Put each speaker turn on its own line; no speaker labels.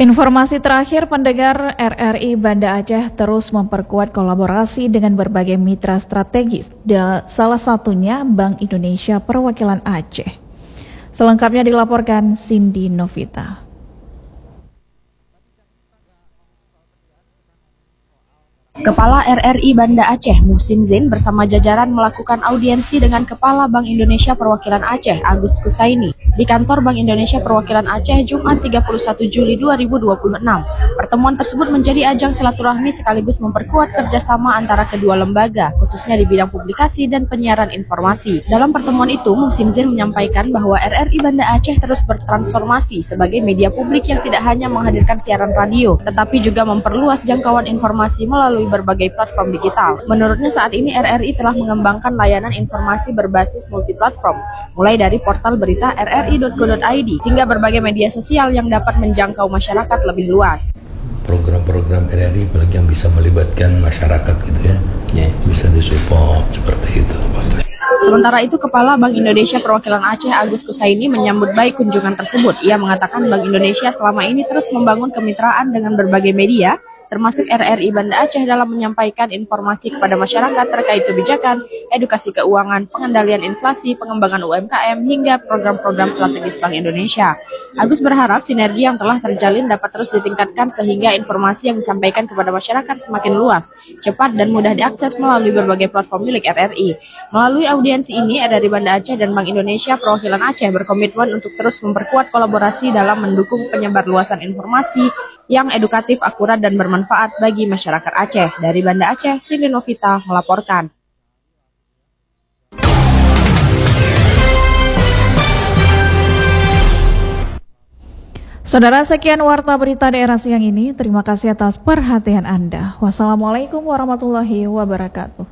Informasi terakhir, pendengar, RRI Banda Aceh terus memperkuat kolaborasi dengan berbagai mitra strategis, salah satunya Bank Indonesia Perwakilan Aceh. Selengkapnya dilaporkan Cindy Novita.
Kepala RRI Banda Aceh, Muhsin Zain bersama jajaran melakukan audiensi dengan Kepala Bank Indonesia Perwakilan Aceh, Agus Kusaini, di kantor Bank Indonesia Perwakilan Aceh, Jumat 31 Juli 2026. Pertemuan tersebut menjadi ajang silaturahmi sekaligus memperkuat kerjasama antara kedua lembaga, khususnya di bidang publikasi dan penyiaran informasi. Dalam pertemuan itu, Muhsin Zain menyampaikan bahwa RRI Banda Aceh terus bertransformasi sebagai media publik yang tidak hanya menghadirkan siaran radio, tetapi juga memperluas jangkauan informasi melalui berbagai platform digital. Menurutnya saat ini RRI telah mengembangkan layanan informasi berbasis multiplatform, mulai dari portal berita rri.co.id hingga berbagai media sosial yang dapat menjangkau masyarakat lebih luas.
Program-program RRI apalagi yang bisa melibatkan masyarakat gitu ya, bisa disupport seperti itu.
Sementara itu, Kepala Bank Indonesia Perwakilan Aceh, Agus Kusaini, menyambut baik kunjungan tersebut. Ia mengatakan Bank Indonesia selama ini terus membangun kemitraan dengan berbagai media, termasuk RRI Banda Aceh dalam menyampaikan informasi kepada masyarakat terkait kebijakan, edukasi keuangan, pengendalian inflasi, pengembangan UMKM, hingga program-program strategis Bank Indonesia. Agus berharap sinergi yang telah terjalin dapat terus ditingkatkan sehingga informasi yang disampaikan kepada masyarakat semakin luas, cepat, dan mudah diakses melalui berbagai platform milik RRI. Melalui audiensi ini, RRI Banda Aceh dan Bank Indonesia Perwakilan Aceh berkomitmen untuk terus memperkuat kolaborasi dalam mendukung penyebarluasan informasi yang edukatif, akurat, dan bermanfaat bagi masyarakat Aceh. Dari Banda Aceh, Cindy Novita melaporkan.
Saudara, sekian warta berita daerah siang ini. Terima kasih atas perhatian Anda. Wassalamualaikum warahmatullahi wabarakatuh.